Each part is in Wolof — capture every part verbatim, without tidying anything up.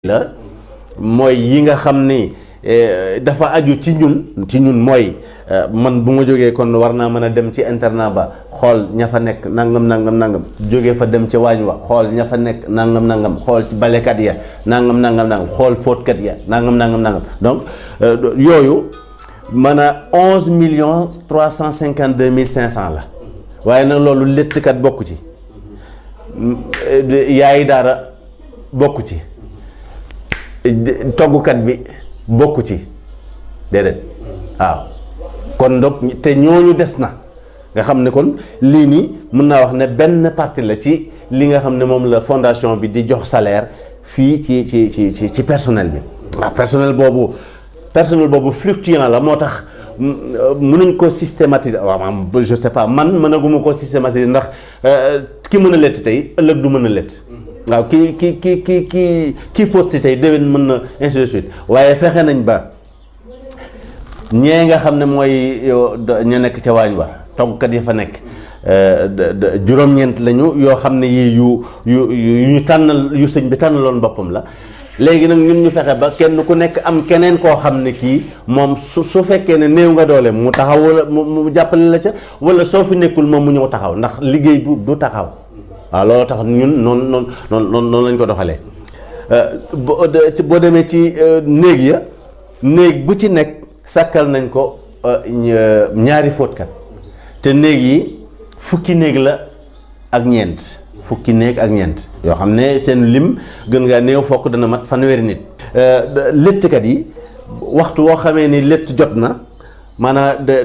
la mooy yi nga xam ni dafa aju ci ñun ci ñun mooy man bu ma jógee kon war naa mën a dem ci internat ba xool ña fa nekk nangam nangam nangam jógee fa dem ca waañ wa xool ña fa nekk nangam nangam xool ci balekat ya nangam nangam nangam xool fóotkat ya nangam nangam nangam donc yooyu mën a onze millions trois cent cinquante deux mille cinq cent la waaye nag loolu léttkat bokku ci yaay daara bokku ci toggukat bi bokku ci déedéet waaw kon donc te ñooñu des na nga xam ne kon lii nii mën naa wax ne benn partie la ci li nga xam ne moom la fondation bi di jox salaire fii ci ci ci ci ci personnel bi waaw personnel boobu personnel boobu fluctuant la moo tax mënuñ ko systématiser waaw je sais pas man mënaguma ko systématiser ndax ki mën a lett tey ëllëg du mën a lett waaw ki ki ki ki ki kii fóot si tey déwén mën na ainsi de suite waaye fexe nañ ba ñee nga xam ne mooy ñu nekk ca waañ wa toggkat yi fa nekk juróom-ñeent lañu yoo xam ne yii yu yu yu ñu tànnal yu sëñ bi tànnaloon boppam la léegi nag ñun ñu fexe ba kenn ku nekk am keneen koo xam ne kii moom su su fekkee ne néew nga doole mu taxaw wala mu jàppale la ca wala soo fi nekkul moom mu ñëw taxaw ndax liggéey bu du taxaw waaw loolu tax ñun noonu noonu noonu noonu lañ ko doxalee boo demee ci néeg ya néeg bu ci nekk sàkkal nañ ko ñaari fóotkat te néeg yi fukki néeg la ak ñeent fukki néeg ak ñeent yoo xam ne seen lim gën ngaa néew fokk dana mat fanweeri nit léttkat yi waxtu woo xamee ni létt jot na maanaam de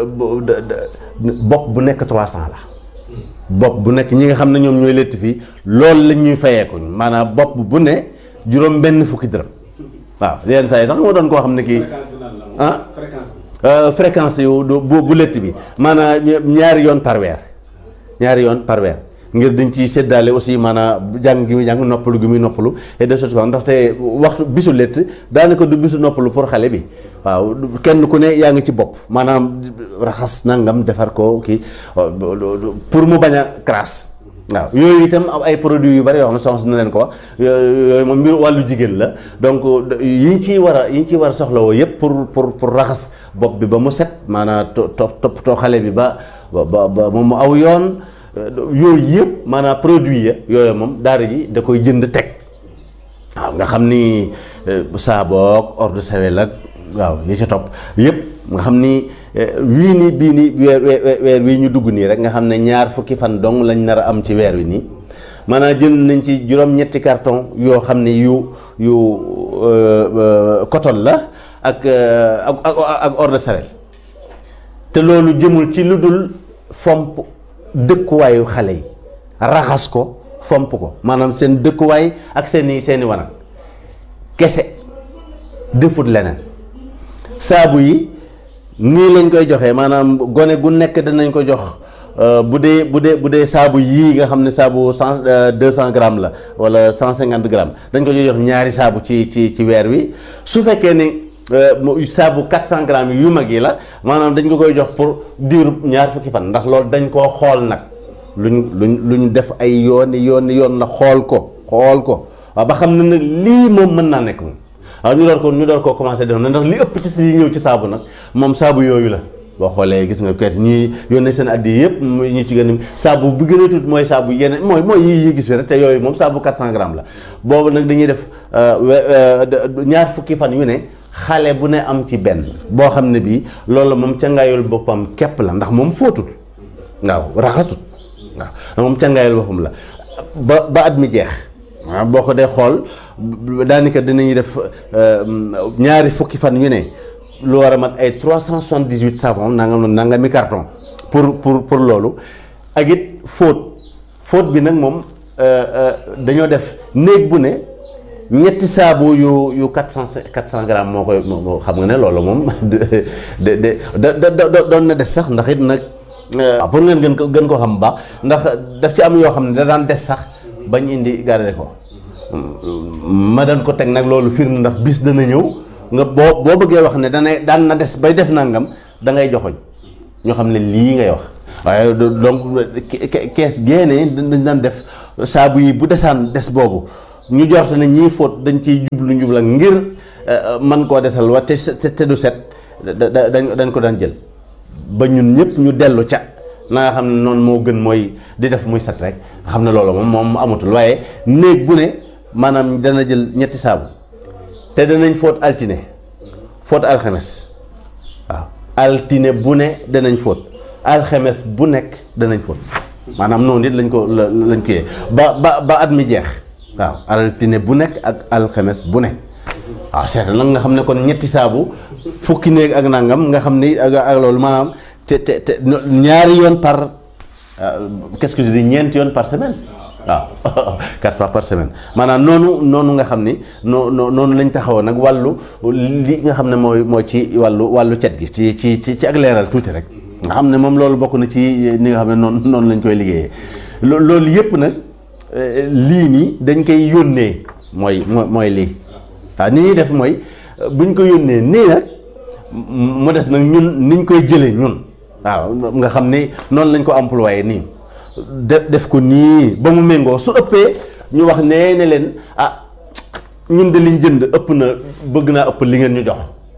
de bopp bu nekk trois cent la bopp bu nekk ñi nga xam ne ñoom ñooy létt fii loolu lañ ñuy fayeeku maanaam bopp bu ne juróom benn fukki dërëm waaw yenn saa yi sax moo doon koo xam ne kii ah fréquence yu bu bu létt bi maanaam ñaari yoon par weer ñaari yoon par weer ngir dañ ciy séddaale aussi maanaam jàng gi muy jàng noppalu gi muy noppalu et de choses comme ndaxte waxtu bisu létt daanaka du bisu noppalu pour xale bi waaw kenn ku ne yaa ngi ci bopp maanaam raxas nangam defar ko kii pour mu bañ a crasse waaw yooyu itam ay produits yu bari yoo xam ne soxna na leen ko wax yooyu moom mbir wàllu jigéen la donc yi ñu ciy war a yi ñu ciy war a soxlawoo yëpp pour pour pour raxas bopp bi ba mu set maanaam to toppatoo xale bi ba ba ba moom mu aw yoon yooyu yëpp maanaam produit ya yooyu moom daara ji da koy jënd teg waaw nga xam ni saaboog eau de Javel ak waaw yi ci topp yëpp nga xam ni wii nii bii nii weer weer wii ñu dugg nii rek nga xam ne ñaar fukki fan dong lañ nar a am ci weer wi nii maanaam jënd nañ ci juróom-ñetti carton yoo xam ne yu yu coton la ak ak ak eau de Javel te loolu jëmul ci lu dul fomp dëkkuwaayu xale yi raxas ko fomp ko maanaam seen dëkkuwaay ak seeni seeni wanag kese defut leneen saabu yi nii lañ koy joxee maanaam gone gu nekk danañ ko jox bu dee bu dee bu dee saabu yii nga xam ne saabu cent deux cent grammes la wala cent cinquante grammes dañ ko jox ñaari saabu ci ci ci weer wi su fekkee ni saabu quatre cent grammes yu mag yi la maanaam dañ ko koy jox pour diiru ñaar fukki fan ndax loolu dañ koo xool nag luñ luñ luñ def ay yooni yooni yoon la xool ko xool ko waaw ba xam ne nag lii moom mën naa nekk moom waaw ñu door ko ñu door koo commencé def na ndax li ëpp ci si yi ñëw ci saabu nag moom saabu yooyu la boo xoolee gis nga kayit ñuy yónnee seen addi yëpp ñu ci gën a saabu bu gën a tuut mooy saabu yeneen mooy mooy yi yi gis fi rek te yooyu moom saabu quatre cent grammes la boobu nag dañuy def ñaar fukki fan yu ne xale bu ne am ci benn boo xam ne bii loolu moom cangaayul boppam képp la ndax moom fóotul waaw raxasut waaw moom cangaayul boppam la ba ba at mi jeex waaw boo ko dee xool daanaka dinañuy def ñaari fukki fan yu ne lu war a mat ay trois cent soixante-dix-huit savon nangam nangami carton pour pour pour loolu ak it fóot fóot bi nag moom dañoo def néeg bu ne ñetti saabu yu yu quatre cent quatre cent grammes moo koy moo xam nga ne loolu moom de de de doon na des sax ndax it nag pour ngeen gën ko gën koo xam baax ndax daf ci am yoo xam ne da daan des sax bañ indi garder ko ma daan ko teg nag loolu firnde ndax bis dana ñëw nga boo boo bëggee wax ne dana daan na des bay def nangam da ngay joxoñ ñoo xam ne lii ngay wax waaye donc kees génne dañ daan def saabu yi bu desaan des boobu ñu jortu ne ñii fóot dañ ciy jublu njubla ngir man koo desal wa te te du set dañ dañ ko daan jël ba ñun ñëpp ñu dellu ca na nga xam ne noonu moo gën mooy di def muy set rek nga xam ne loolu moom moom amatul waaye néeg bu ne maanaam dana jël ñetti saabu te danañ fóot altine fóot alxames waaw altine bu ne danañ fóot alxames bu nekk danañ fóot maanaam noonu it lañ ko lañ ko yee ba ba ba at mi jeex waaw altine bu nekk ak alxames bu nekk waaw seetal nag nga xam ne kon ñetti saabu fukki néeg ak nangam nga xam ni ak ak loolu maanaam te te te ñaari yoon par qu'est-ce que je dis ñeenti yoon par semaine waaw quatre fois par semaine maanaam noonu noonu nga xam ni noo noonu lañ taxawoon nag wàllu li nga xam ne mooy mooy ci wàllu wàllu cet gi ci ci ci ci ak leeral tuuti rek nga xam ne moom loolu bokk na ci ni nga xam ne noonu noonu lañ koy liggéeyee loolu yëpp nag lii nii dañ koy yónnee mooy mooy lii waaw ni ñuy def mooy buñ ko yónnee nii nag mu des nag ñun niñ koy jëlee ñun waaw nga xam ni noonu lañ ko employé nii def def ko nii ba mu méngoo su ëppee ñu wax nee ne leen ah ñun de liñ jënd ëpp na bëgg naa ëpp li ngeen ñu jox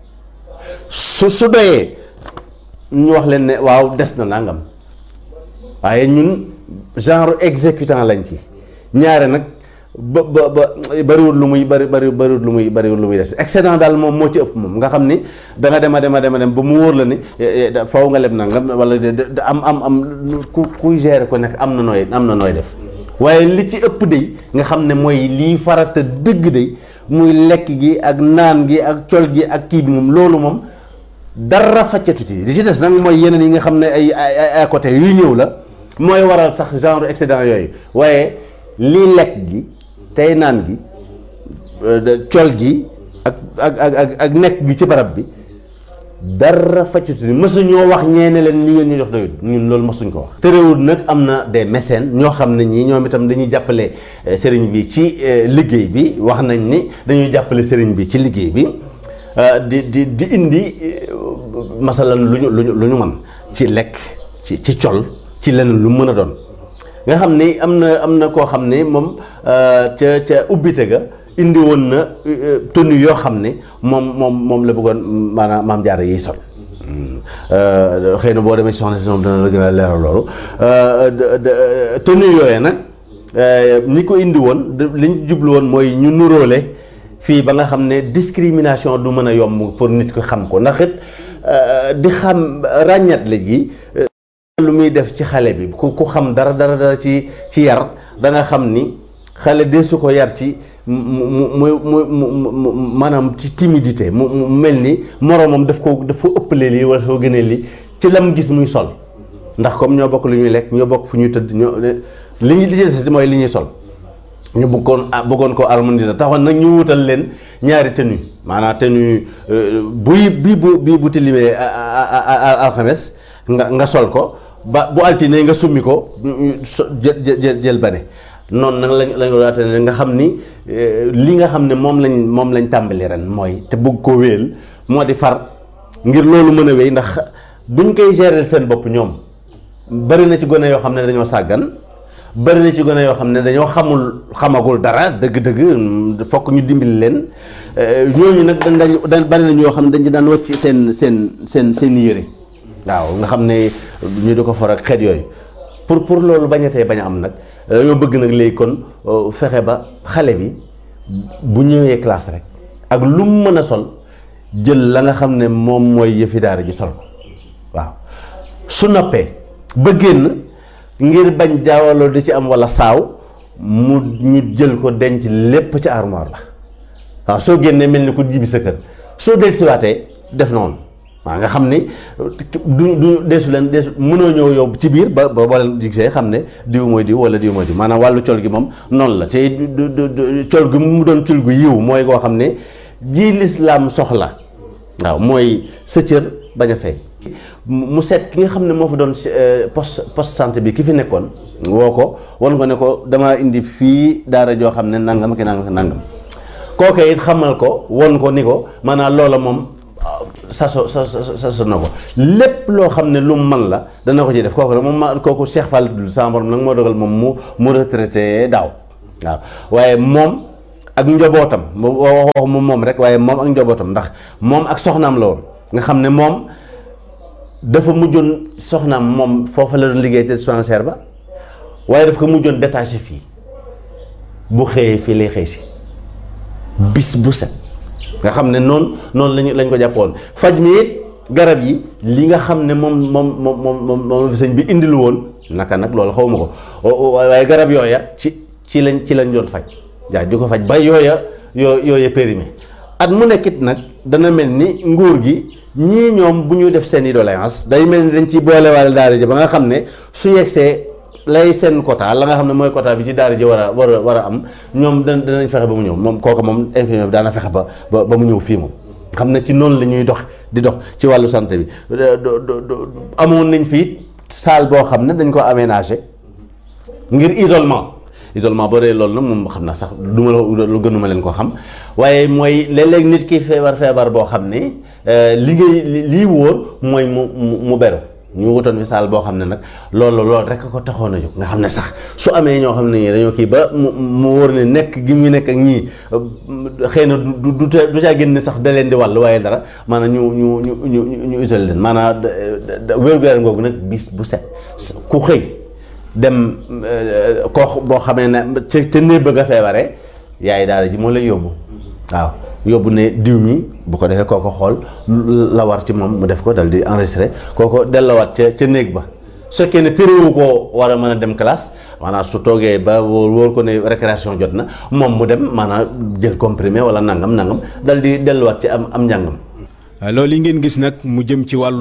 su su doyee ñu wax leen ne waaw des na nangam waaye ñun genre exécutant lañ ci ñaare nag ba ba ba bariwul lu muy bari bari bariwul lu muy bariwul lu muy des excédent daal moom moo ci ëpp moom nga xam ni da nga dem a dem a dem a dem ba mu wóor la ni faw nga leb nangam wala am am am ku kuy gérer ko nekk am na nooy am na nooy def waaye li ci ëpp day nga xam ne mooy lii farata dëgg day muy lekk gi ak naan gi ak col gi ak kii bi moom loolu moom dara faccatu ci li ci des nag mooy yeneen yi nga xam ne ay ay à côté yuy ñëw la mooy waral sax genre excédent yooyu waaye lii lekk gi tey naan gi col gi ak ak ak ak nekk gi ci barab bi dara faccatu ni mësuñoo wax ñeene leen li ngeen ñu jox doyul ñun loolu mësuñ ko wax. terewul nag am na des mécènes ñoo xam ne ñii ñoom itam dañuy jàppale sëriñ bi ci liggéey bi wax nañ ni dañuy jàppale sëriñ bi ci liggéey bi di di di indi masalan lu ñu lu ñu lu ñu mën ci lekk ci ci col ci leneen lu mën a doon. nga xam ni am na am na koo xam ne moom ca ca ubbite ga indi woon na tenue yoo xam ne moom moom moom la bëggoon maanaam maam jaara yiy sol xëy na boo demee soxna si moom dana la gën a leeral loolu tenue yooyee nag ñi ko indi woon li ñu jublu woon mooy ñu nuróole fii ba nga xam ne discrimination du mën a yomb pour nit ko xam ko ndax it di xam ràññat la gi lu muy def ci xale bi ku ku xam dara dara dara ci ci yar da nga xam ni xale de su ko yar ci mu mu mu mu maanaam ci timidité mu mu mel ni moroomam daf ko daf ko ëppalee lii wala soo gënee lii ci lam gis muy sol ndax comme ñoo bokk lu ñuy lekk ñoo bokk fu ñuy tëdd ñoo li ñu li ci des mooy li ñuy sol ñu bëggoon bëggoon ko harmoniser taxoon nag ñu wutal leen ñaari tenue maanaam tenue buy bii bu bii bu tilimee alxames nga nga sol ko ba bu altine nga summi ko jël jël jël bane noonu nag lañ lañ waate ne nga xam ni li nga xam ne moom lañ moom lañ tàmbali ren mooy te bëgg ko wéel moo di far ngir loolu mën a wéy ndax buñ koy gérer seen bopp ñoom bari na ci gone yoo xam ne dañoo sàggan bari na ci gone yoo xam ne dañoo xamul xamagul dara dëgg-dëgg fokk ñu dimbali leen ñooñu nag dañ dañ bari na ñoo xam ne dañ daan wàcc seen seen seen seen yére waaw nga xam ne ñu di ko for ak xeet yooyu pour pour loolu bañatee bañ a am nag dañoo bëgg nag léegi kon fexe ba xale bi bu ñëwee classe rek ak lu mu mën a sol jël la nga xam ne moom mooy yëfi daara ji sol ko waaw su noppee ba génn ngir bañ jaawaloo di ci am walla saaw mu ñu jël ko denc lépp ci armoire la waaw soo génnee mel ni ko jibi sa kër soo del siwaatee def noonu waaw nga xam ni du du deesu leen deesu mënoo ñëw yow ci biir ba ba leen gisee xam ne diw mooy diw wala diw mooy diw maanaam wàllu col gi moom noonu la te du du col gi mu doon col gu yiw mooy koo xam ne ji lislaam soxla waaw mooy sa cër bañ a fay mu seet ki nga xam ne moo fa doon poste poste santé bi ki fi nekkoon woo ko wan ko ne ko dama indi fii daara joo xam ne nangam ki nangam ki nangam kooke it xamal ko won ko ni ko maanaam loola moom saso sa saso na ko lépp loo xam ne lu mu man la dana ko ci def kooku nag moom ma kooku Cheikh Fall sama borom nag moo dogal moom mu mu retraité daaw waaw waaye moom ak njabootam wax moom moom rek waaye moom ak njabootam ndax moom ak soxnaam la woon nga xam ne moom dafa mujjoon soxnaam moom foofa la doon liggéey te dispensaire ba waaye daf ko mujjoon détaché fii bu xëyee fii lay xëy si bis bu set nga xam ne noonu noonu lañu lañ ko jàppoon faj mi it garab yi li nga xam ne moom moom moom moom moom fi sëñ bi indilu woon naka nag loolu xaw ma ko waaye garab yooya ci ci lañ ci lañ doon faj jaay di ko faj ba yooya yoo yooya périmé at mu nekkit nag dana mel ni nguur gi ñii ñoom bu ñu def seen i doléance day mel ni dañ ci boolewaale daara ji ba nga xam ne su yegsee lay seen quota la nga xam ne mooy quota bi ci daara ji war a war a war a am ñoom da danañ fexe ba mu ñëw moom kooku moom infirmier bi daana fexe ba ba ba mu ñëw fii moom xam ne ci noonu la ñuy dox di dox ci wàllu santé bi amoon nañ fii salle boo xam ne dañ ko aménagé ngir isolement isolement boo dee loolu nag moom xam na sax du ma lu gënuma leen ko xam waaye mooy léeg-léeg nit ki feebar feebar boo xam ne li ngay lii wóor mooy mu mu beru ñu wutoon fi saal boo xam ne nag loolu loolu rek ko taxoon a jóg nga xam ne sax su amee ñoo xam ne ñii dañoo kii ba mu mu wóor ne nekk gi mu nekk ak ñii xëy na du du du caa génn sax da leen di wàll waaye dara maanaam ñu ñu ñu ñu ñu isolé leen maanaam wér-gu-yaram googu nag bis bu set ku xëy dem koo boo xamee ne ca ca néeg bëgg a feebaree yaay daara ji moo lay yóbbu waaw yóbbu ne diw mi bu ko defee kooko xool la war ci moom mu def ko dal di enregistré kooko dellawaat ca ca néeg ba su fekkee ne téréwu koo war a mën a dem classe maanaam su toogee ba wóor wóor ko ne récréation jot na moom mu dem maanaam jël comprimé wala nangam nangam dal di delluwaat ci am am njàngam. loolu yi ngeen gis nag mu jëm ci wàllu